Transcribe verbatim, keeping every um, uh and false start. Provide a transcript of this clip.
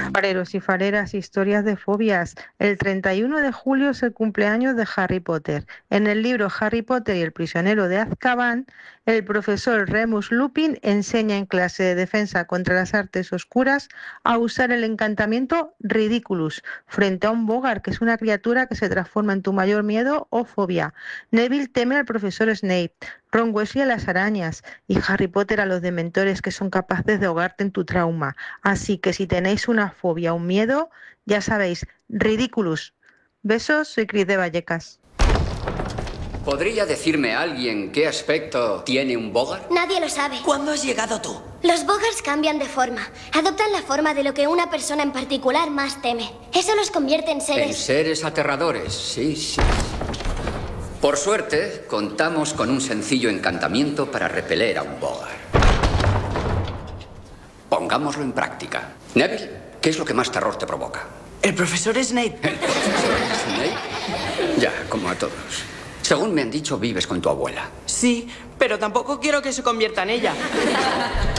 Fareros y fareras, historias de fobias. El treinta y uno de julio es el cumpleaños de Harry Potter. En el libro Harry Potter y el prisionero de Azkaban, el profesor Remus Lupin enseña en clase de defensa contra las artes oscuras a usar el encantamiento Ridiculus frente a un Bogart, que es una criatura que se transforma en tu mayor miedo o fobia. Neville teme al profesor Snape, Ron Weasley a las arañas y Harry Potter a los dementores que son capaces de ahogarte en tu trauma. Así que si tenéis una fobia o un miedo, ya sabéis, Ridiculous. Besos, soy Cris de Vallecas. ¿Podría decirme alguien qué aspecto tiene un Bogart? Nadie lo sabe. ¿Cuándo has llegado tú? Los Bogarts cambian de forma. Adoptan la forma de lo que una persona en particular más teme. Eso los convierte en seres... En seres aterradores, sí, sí. Por suerte, contamos con un sencillo encantamiento para repeler a un Bogart. Pongámoslo en práctica. Neville, ¿qué es lo que más terror te provoca? El profesor Snape. ¿El profesor Snape? Ya, como a todos. Según me han dicho, vives con tu abuela. Sí, pero tampoco quiero que se convierta en ella.